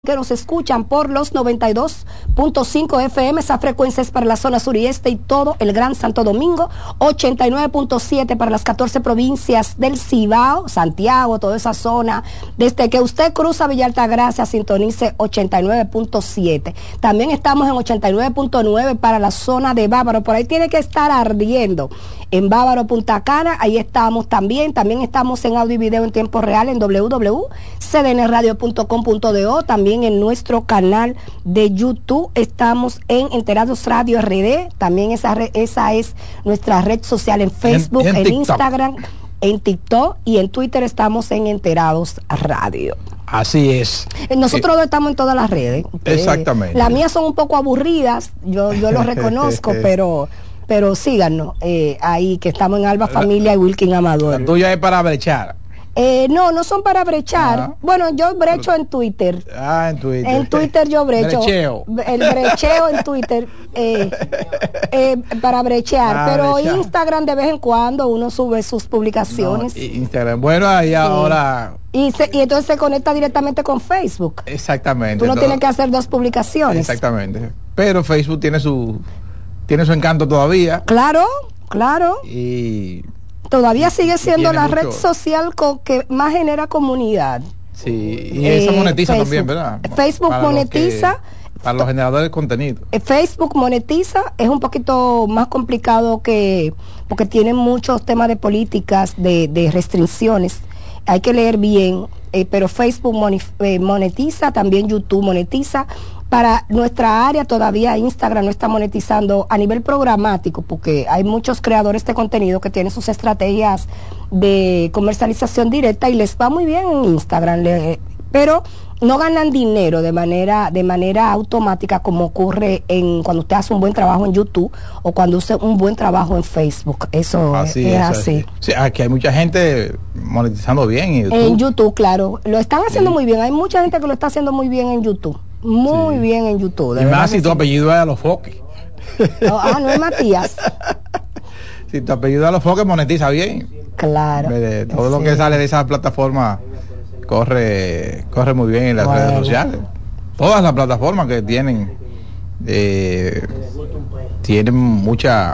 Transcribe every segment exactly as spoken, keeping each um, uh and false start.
que nos escuchan por los noventa y dos punto cinco F M, esa frecuencia es para la zona sur y este y todo el Gran Santo Domingo, ochenta y nueve punto siete para las catorce provincias del Cibao, Santiago, toda esa zona. Desde que usted cruza Villa Altagracia, sintonice ochenta y nueve punto siete. También estamos en ochenta y nueve punto nueve para la zona de Bávaro, por ahí tiene que estar ardiendo. En Bávaro, Punta Cana, ahí estamos también. También estamos en audio y video en tiempo real en w w w punto c d n radio punto com punto do. También en nuestro canal de YouTube estamos en Enterados Radio R D. También esa, re, esa es nuestra red social en Facebook, en, en, en Instagram, en TikTok y en Twitter estamos en Enterados Radio. Así es. Nosotros eh, estamos en todas las redes. Exactamente. Eh, las mías son un poco aburridas, yo, yo lo reconozco, pero... pero síganos eh, ahí, que estamos en Alba Familia y Wilkin Amador. La tuya es para brechar. Eh, no, no son para brechar. Ah. Bueno, yo brecho en Twitter. Ah, en Twitter. En Twitter yo brecho. Brecheo. El brecheo en Twitter eh, eh, para brechear. Ah, pero brechar. Instagram de vez en cuando uno sube sus publicaciones. No, Instagram. Bueno, ahí sí. Ahora... Y, se, y entonces se conecta directamente con Facebook. Exactamente. Tú no entonces, tienes que hacer dos publicaciones. Exactamente. Pero Facebook tiene su... tiene su encanto todavía. Claro, claro. Y todavía sigue siendo la mucho... red social con que más genera comunidad. Sí, y eh, esa monetiza Facebook. También, ¿verdad? Facebook para monetiza. Los que, para los generadores de contenido. Facebook monetiza, es un poquito más complicado que, porque tiene muchos temas de políticas, de, de restricciones. Hay que leer bien, eh, pero Facebook monetiza, también YouTube monetiza. Para nuestra área todavía Instagram no está monetizando a nivel programático, porque hay muchos creadores de contenido que tienen sus estrategias de comercialización directa y les va muy bien en Instagram, le, pero no ganan dinero de manera de manera automática como ocurre en cuando usted hace un buen trabajo en YouTube o cuando hace un buen trabajo en Facebook. Eso así es, es así. así. Sí, aquí hay mucha gente monetizando bien en YouTube. En YouTube, claro, lo están haciendo sí. muy bien. Hay mucha gente que lo está haciendo muy bien en YouTube. Muy sí. bien en YouTube. Y más si tu sí. apellido es a los foques. No, ah, no es Matías. Si tu apellido es a los foques, monetiza bien. Claro. Mire, todo sí. lo que sale de esa plataforma corre corre muy bien en las bueno. redes sociales. Todas las plataformas que tienen eh, tienen mucha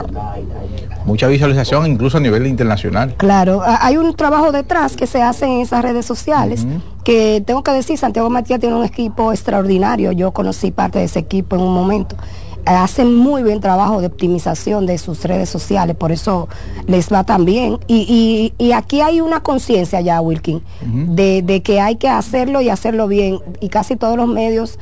mucha visualización, incluso a nivel internacional. Claro, hay un trabajo detrás que se hace en esas redes sociales, uh-huh. que tengo que decir, Santiago Matías tiene un equipo extraordinario, yo conocí parte de ese equipo en un momento, hacen muy buen trabajo de optimización de sus redes sociales, por eso les va tan bien, y, y, y aquí hay una conciencia ya, Wilkin, uh-huh. de, de que hay que hacerlo y hacerlo bien, y casi todos los medios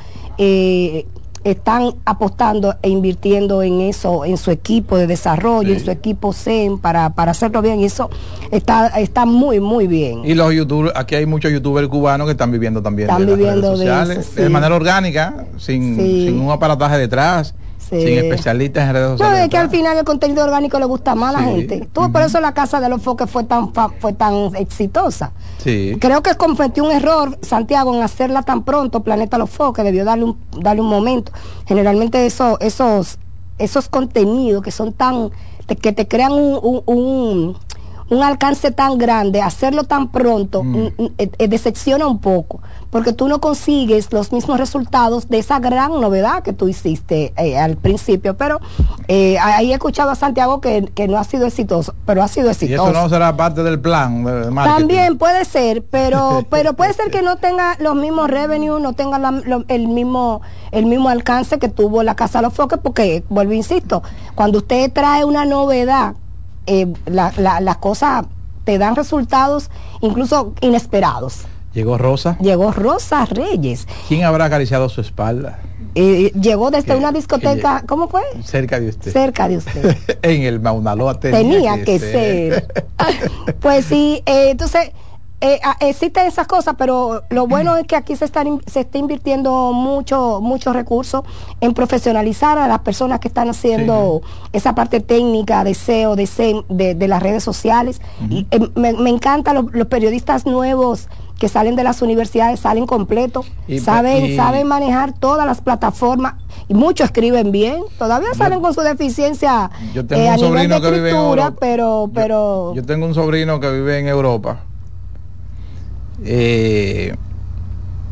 eh, están apostando e invirtiendo en eso, en su equipo de desarrollo, sí. en su equipo C E M para, para hacerlo bien, y eso está, está muy, muy bien. Y los youtubers, aquí hay muchos youtubers cubanos que están viviendo también están de viviendo las redes sociales, de, eso, sí. de manera orgánica, sin, sí. sin un aparataje detrás. Sí. Sin especialistas en redes sociales. No, es que al final el contenido orgánico le gusta más a sí. la gente. Tú, uh-huh. Por eso la Casa de los Foques fue tan fue tan exitosa. Sí. Creo que cometió un error Santiago en hacerla tan pronto, Planeta Los Foques, debió darle un, darle un momento. Generalmente eso, esos, esos contenidos que son tan, te, que te crean un, un, un un alcance tan grande, hacerlo tan pronto, mm. eh, eh, decepciona un poco, porque tú no consigues los mismos resultados de esa gran novedad que tú hiciste eh, al principio, pero eh, ahí he escuchado a Santiago que, que no ha sido exitoso, pero ha sido exitoso. ¿Y eso no será parte del plan de marketing? También puede ser, pero pero puede ser que no tenga los mismos revenues, no tenga la, lo, el mismo el mismo alcance que tuvo la Casa de los Foques, porque, vuelvo, insisto, cuando usted trae una novedad, Eh, la, la, las cosas te dan resultados incluso inesperados. ¿Llegó Rosa? Llegó Rosa Reyes. ¿Quién habrá acariciado su espalda? Eh, llegó desde que, una discoteca, que, ¿cómo fue? Cerca de usted. Cerca de usted. En el Mauna Loa tenía, tenía que, que ser. ser. Pues sí, eh, entonces eh, existen esas cosas, pero lo bueno es que aquí se están se está invirtiendo mucho muchos recursos en profesionalizar a las personas que están haciendo sí. esa parte técnica de S E O, de, S E M, de, de las redes sociales. Uh-huh. Y, eh, me, me encantan los, los periodistas nuevos que salen de las universidades, salen completos, y, saben y, saben manejar todas las plataformas y muchos escriben bien, todavía yo, salen con su deficiencia yo tengo eh, un a sobrino nivel de que escritura, vive en pero pero yo, yo tengo un sobrino que vive en Europa, eh,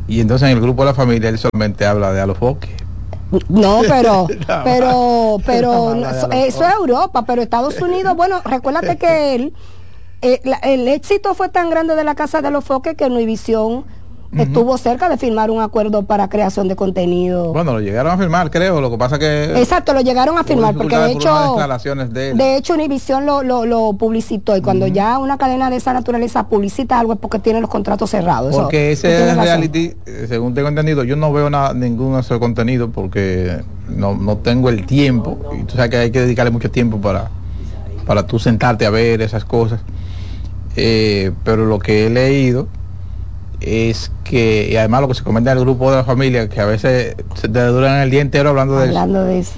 Y entonces en el grupo de la familia él solamente habla de Alofoque. No, pero, pero, pero, eso, eso es Europa, pero Estados Unidos, bueno, recuérdate que él, eh, la, el éxito fue tan grande de la Casa de los Foques que Univision uh-huh. estuvo cerca de firmar un acuerdo para creación de contenido. Bueno, lo llegaron a firmar, creo, lo que pasa que... Exacto, lo llegaron a firmar, porque de hecho, de, de hecho Univision lo, lo, lo publicitó, y cuando uh-huh. ya una cadena de esa naturaleza publicita algo es porque tiene los contratos cerrados. Porque eso, ese reality, según tengo entendido, yo no veo nada, ningún ese contenido porque no, no tengo el tiempo, y tú sabes que hay que dedicarle mucho tiempo para, para tú sentarte a ver esas cosas. Eh, pero lo que he leído es que, y además lo que se comenta en el grupo de la familia, que a veces se te duran el día entero hablando de hablando eso, de eso.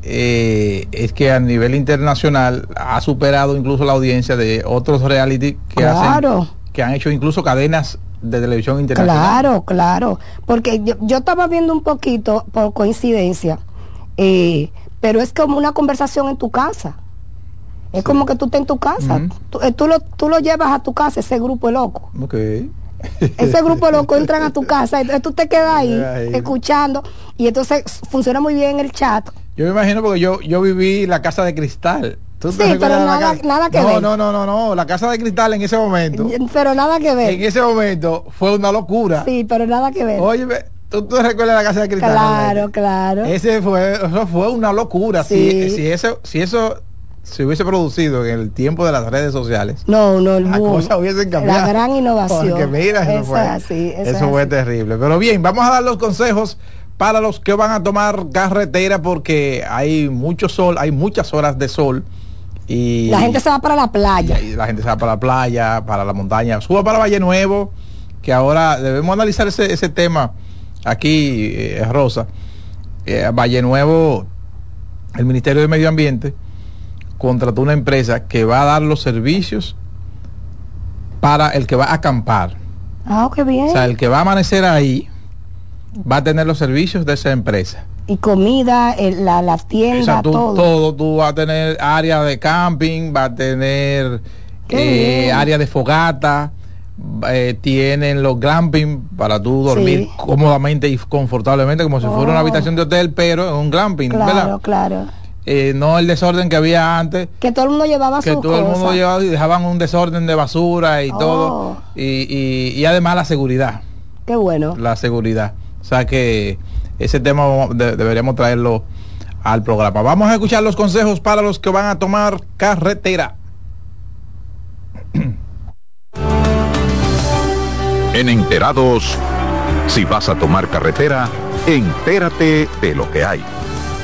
Eh, es que a nivel internacional ha superado incluso la audiencia de otros reality que claro. hacen, que han hecho incluso cadenas de televisión internacional. Claro, claro, porque yo, yo estaba viendo un poquito por coincidencia, eh, pero es como una conversación en tu casa. Es sí. como que tú estás en tu casa, uh-huh. tú, eh, tú, lo, tú lo llevas a tu casa, ese grupo de loco. Okay. Ese grupo de locos entran a tu casa, entonces tú te quedas ahí, ahí escuchando, y entonces funciona muy bien el chat. Yo me imagino porque yo, yo viví La Casa de Cristal. ¿Tú sí, pero nada, nada que no, ver. No, no, no, no, La Casa de Cristal en ese momento. Pero nada que ver. En ese momento fue una locura. Sí, pero nada que ver. Oye, ¿tú, tú recuerdas La Casa de Cristal? Claro, ¿no? Claro. Ese fue, eso fue una locura. Sí. Si, si eso, si eso se hubiese producido en el tiempo de las redes sociales, no, no, el las cosas hubiesen cambiado. La gran innovación. Porque mira, eso, eso fue, así, eso, eso fue terrible. Pero bien, vamos a dar los consejos para los que van a tomar carretera, porque hay mucho sol, hay muchas horas de sol. Y la gente se va para la playa. Y la gente se va para la playa, para la montaña, suba para Valle Nuevo, que ahora debemos analizar ese, ese tema aquí, eh, Rosa. Eh, Valle Nuevo, el Ministerio de Medio Ambiente contrató una empresa que va a dar los servicios para el que va a acampar. Ah, qué bien. O sea, el que va a amanecer ahí va a tener los servicios de esa empresa. Y comida, el, la, la tienda, o sea, tú, todo. Todo, tú vas a tener área de camping, va a tener eh, área de fogata, eh, tienen los glamping para tú dormir sí. cómodamente y confortablemente, como si oh. fuera una habitación de hotel, pero en un glamping, claro, ¿verdad? Claro, eh, no el desorden que había antes, que todo el mundo llevaba que su todo cosa. el mundo llevaba y dejaban un desorden de basura y oh. todo, y, y, y además la seguridad. Qué bueno. La seguridad. O sea que ese tema de, deberíamos traerlo al programa. Vamos a escuchar los consejos para los que van a tomar carretera. En Enterados, si vas a tomar carretera, entérate de lo que hay.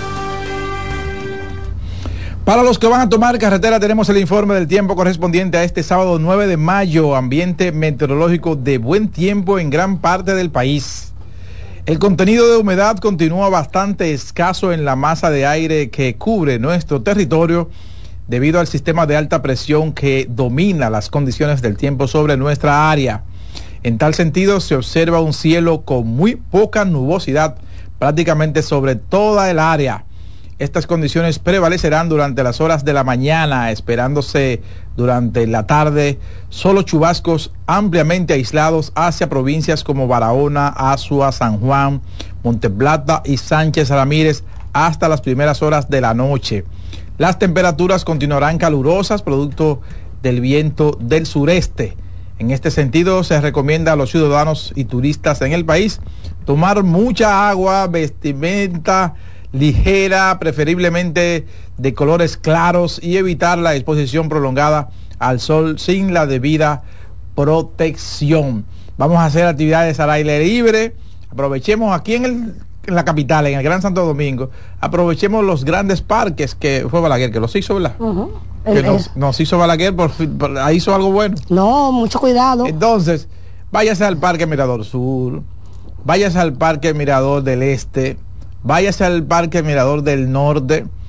Para los que van a tomar carretera, tenemos el informe del tiempo correspondiente a este sábado nueve de mayo, ambiente meteorológico de buen tiempo en gran parte del país. El contenido de humedad continúa bastante escaso en la masa de aire que cubre nuestro territorio debido al sistema de alta presión que domina las condiciones del tiempo sobre nuestra área. En tal sentido, se observa un cielo con muy poca nubosidad prácticamente sobre toda el área. Estas condiciones prevalecerán durante las horas de la mañana, esperándose durante la tarde solo chubascos ampliamente aislados hacia provincias como Barahona, Azua, San Juan, Monteplata y Sánchez Ramírez hasta las primeras horas de la noche. Las temperaturas continuarán calurosas producto del viento del sureste. En este sentido, se recomienda a los ciudadanos y turistas en el país tomar mucha agua, vestimenta ligera, preferiblemente de colores claros, y evitar la exposición prolongada al sol sin la debida protección. Vamos a hacer actividades al aire libre. Aprovechemos aquí en, el, en la capital, en el Gran Santo Domingo, aprovechemos los grandes parques que fue Balaguer que los hizo, ¿verdad? Uh-huh. Que el, nos, nos hizo Balaguer, por, por, hizo algo bueno. No, mucho cuidado. Entonces, váyase al Parque Mirador Sur, váyase al Parque Mirador del Este, váyase al Parque Mirador del Norte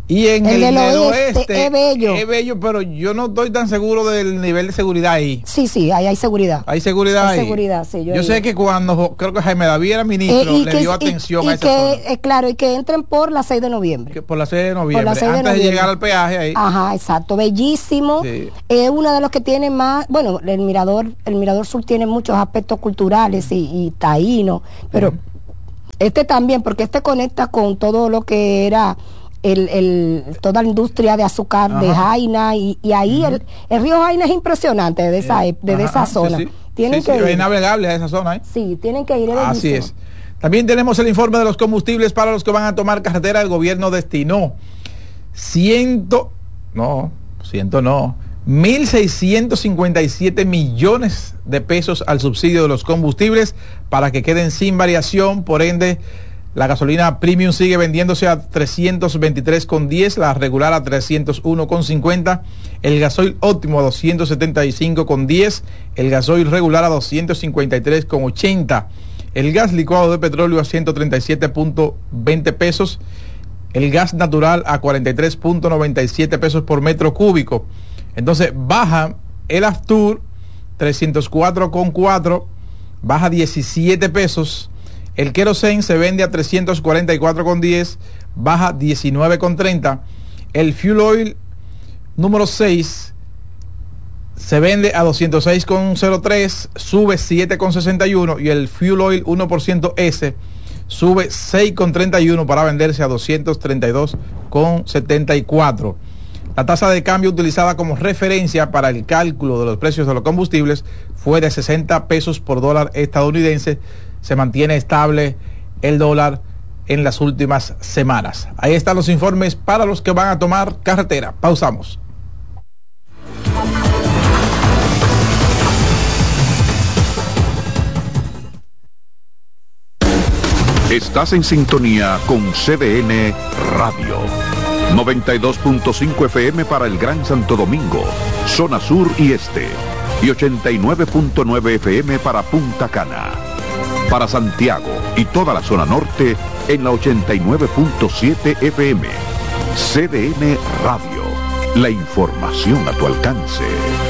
Y en el, el, del del oeste, oeste es bello. Es bello, pero yo no estoy tan seguro del nivel de seguridad ahí. Sí, sí, ahí hay seguridad. Hay seguridad hay ahí. seguridad, sí. Yo, yo sé que cuando, creo que Jaime David era ministro, eh, le que, dio y, atención y a esa que, zona. Eh, claro, y que entren por la seis de noviembre. Que por la seis de noviembre, la seis de antes de, noviembre. llegar al peaje ahí. Ajá, exacto, bellísimo. Sí. Es uno de los que tiene más, bueno, el Mirador, el Mirador Sur tiene muchos aspectos culturales y, y taínos, pero uh-huh. este también, porque este conecta con todo lo que era El, el, toda la industria de azúcar Ajá. de Jaina y, y ahí uh-huh. el, el río Jaina es impresionante de esa, de Ajá. esa zona. Sí, sí. Tienen sí, que sí, ir. Es navegable a esa zona. ¿eh? Sí, tienen que ir. Así es. También tenemos el informe de los combustibles para los que van a tomar carretera. El gobierno destinó ciento, no, ciento no, mil seiscientos cincuenta y siete millones de pesos al subsidio de los combustibles para que queden sin variación. Por ende, la gasolina premium sigue vendiéndose a trescientos veintitrés con diez, la regular a trescientos uno con cincuenta, el gasoil óptimo a doscientos setenta y cinco con diez, el gasoil regular a doscientos cincuenta y tres con ochenta, el gas licuado de petróleo a ciento treinta y siete punto veinte pesos, el gas natural a cuarenta y tres punto noventa y siete pesos por metro cúbico. Entonces baja el Aftur trescientos cuatro con cuatro, baja diecisiete pesos. El querosén se vende a trescientos cuarenta y cuatro con diez, baja diecinueve con treinta. El fuel oil número seis se vende a doscientos seis con cero tres, sube siete con sesenta y uno. Y el fuel oil uno por ciento S sube seis con treinta y uno para venderse a doscientos treinta y dos con setenta y cuatro. La tasa de cambio utilizada como referencia para el cálculo de los precios de los combustibles fue de sesenta pesos por dólar estadounidense. Se mantiene estable el dólar en las últimas semanas. Ahí están los informes para los que van a tomar carretera. Pausamos. Estás en sintonía con C D N Radio. noventa y dos punto cinco F M para el Gran Santo Domingo, zona sur y este. Y ochenta y nueve punto nueve F M para Punta Cana. Para Santiago y toda la zona norte en la ochenta y nueve punto siete F M. C D N Radio. La información a tu alcance.